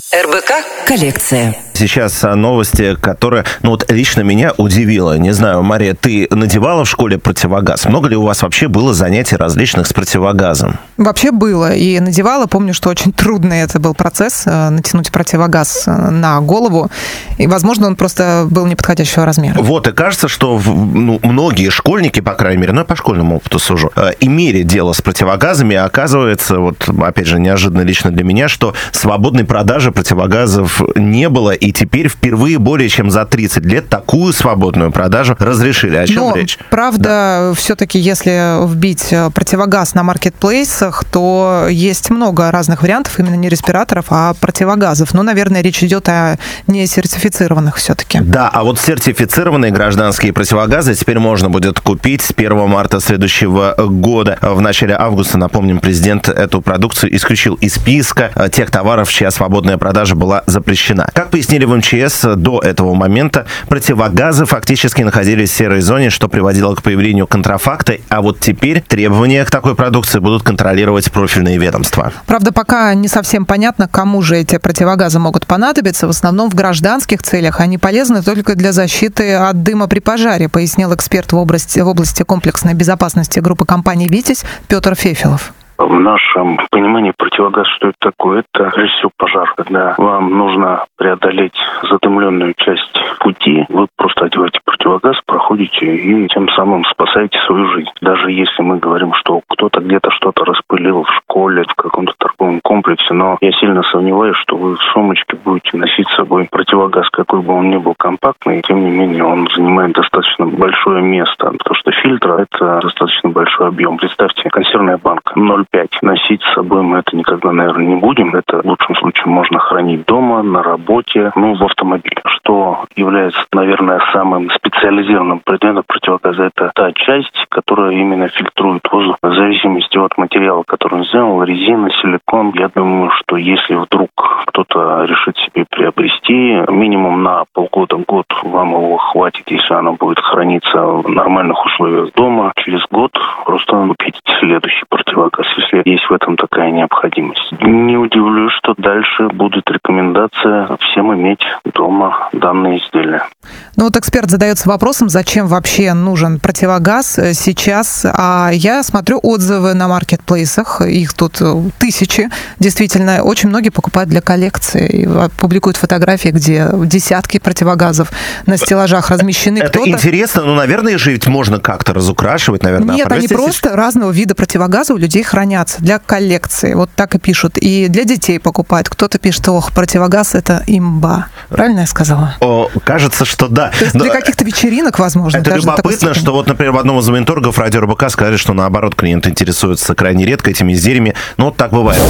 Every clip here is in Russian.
РБК «Коллекция». Сейчас новости, которые, лично меня удивило. Не знаю, Мария, ты надевала в школе противогаз? Много ли у вас вообще было занятий различных с противогазом? Вообще было. И надевала. Помню, что очень трудный это был процесс, натянуть противогаз на голову. И, возможно, он просто был неподходящего размера. И кажется, что многие школьники, по крайней мере, я по школьному опыту сужу, имели дело с противогазами. А оказывается, опять же, неожиданно лично для меня, что свободной продажи противогазов не было. И теперь впервые более чем за 30 лет такую свободную продажу разрешили. О чем речь? Правда, все-таки, если вбить противогаз на маркетплейсах, то есть много разных вариантов, именно не респираторов, а противогазов. Наверное, речь идет о несертифицированных все-таки. Да, а сертифицированные гражданские противогазы теперь можно будет купить с 1 марта следующего года. В начале августа, напомним, президент эту продукцию исключил из списка тех товаров, чья свободная продажа была запрещена. Как пояснили в МЧС, до этого момента противогазы фактически находились в серой зоне, что приводило к появлению контрафакта, а теперь требования к такой продукции будут контролировать профильные ведомства. Правда, пока не совсем понятно, кому же эти противогазы могут понадобиться. В основном в гражданских целях. Они полезны только для защиты от дыма при пожаре, пояснил эксперт в области комплексной безопасности группы компаний «Витязь» Петр Фефелов. В нашем понимании противогаз, что это такое? Это, прежде всего, пожар. Когда вам нужно преодолеть задымленную часть пути, вы просто одеваете противогаз, проходите и тем самым спасаете свою жизнь. Даже если мы говорим, что кто-то где-то что-то распылил в школе, в каком-то торговом комплексе, но я сильно сомневаюсь, что вы в сумочке будете носить с собой противогаз, какой бы он ни был компактный, тем не менее он занимает достаточно большое место, потому что фильтр – это достаточно большой объем. Представьте, консервная банка 0,5. Носить с собой мы это никогда, наверное, не будем. Это в лучшем случае можно хранить дома, на работе, в автомобиле. Что является, наверное, самым специализированным предметом противогаза, это та часть, которая именно фильтрует воздух. В зависимости от материала, который он сделал, резина, силикон, я думаю, что если вдруг кто-то решит себе приобрести, минимум на полгода-год вам его хватит, если оно будет храниться в нормальных условиях дома. Через год просто купите следующий противогаз, если есть в этом такая необходимость. Не удивлюсь, что дальше будет рекомендация всем иметь дома данные изделия. Эксперт задается вопросом, зачем вообще нужен противогаз сейчас. А я смотрю отзывы на маркетплейсах, их тут тысячи. Действительно, очень многие покупают для коллекции и публикуют фотографии, где десятки противогазов на стеллажах размещены. Это интересно, наверное же ведь можно как-то разукрашивать, наверное. Нет, они просто разного вида противогаза у людей хранятся для коллекции. Так и пишут. И для детей покупают. Кто-то пишет, противогаз – это имба. Правильно я сказала? Кажется, что да. То есть для каких-то вечеринок, возможно. Это любопытно, что например, в одном из военторгов радио РБК сказали, что наоборот, клиенты интересуются крайне редко этими изделиями. Но так бывает.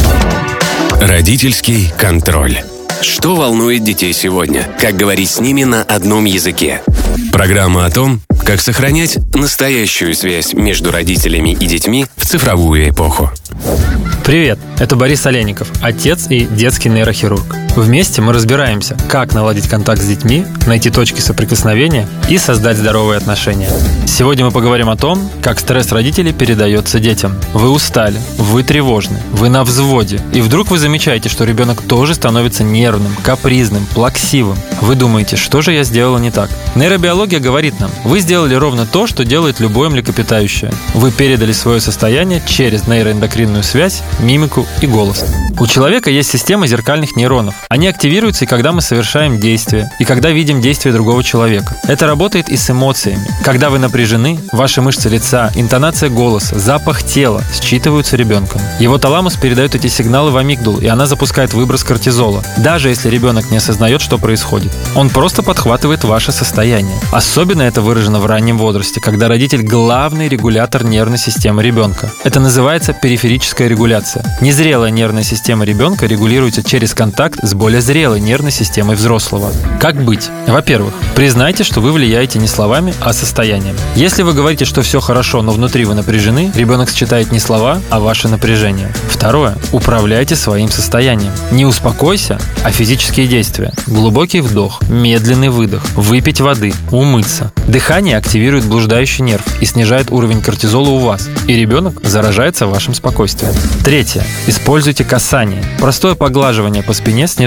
Родительский контроль. Что волнует детей сегодня? Как говорить с ними на одном языке? Программа о том, как сохранять настоящую связь между родителями и детьми в цифровую эпоху. Привет, это Борис Олейников, отец и детский нейрохирург. Вместе мы разбираемся, как наладить контакт с детьми, найти точки соприкосновения и создать здоровые отношения. Сегодня мы поговорим о том, как стресс родителей передается детям. Вы устали, вы тревожны, вы на взводе, и вдруг вы замечаете, что ребенок тоже становится нервным, капризным, плаксивым. Вы думаете, что же я сделала не так? Нейробиология говорит нам, вы сделали ровно то, что делает любое млекопитающее. Вы передали свое состояние через нейроэндокринную связь, мимику и голос. У человека есть система зеркальных нейронов. Они активируются и когда мы совершаем действие, и когда видим действие другого человека. Это работает и с эмоциями. Когда вы напряжены, ваши мышцы лица, интонация голоса, запах тела считываются ребенком. Его таламус передает эти сигналы в амигдалу, и она запускает выброс кортизола, даже если ребенок не осознает, что происходит. Он просто подхватывает ваше состояние. Особенно это выражено в раннем возрасте, когда родитель – главный регулятор нервной системы ребенка. Это называется периферическая регуляция. Незрелая нервная система ребенка регулируется через контакт с более зрелой нервной системой взрослого. Как быть? Во-первых, признайте, что вы влияете не словами, а состоянием. Если вы говорите, что все хорошо, но внутри вы напряжены, ребенок считает не слова, а ваше напряжение. Второе. Управляйте своим состоянием. Не успокойся, а физические действия. Глубокий вдох, медленный выдох, выпить воды, умыться. Дыхание активирует блуждающий нерв и снижает уровень кортизола у вас, и ребенок заражается вашим спокойствием. Третье. Используйте касание. Простое поглаживание по спине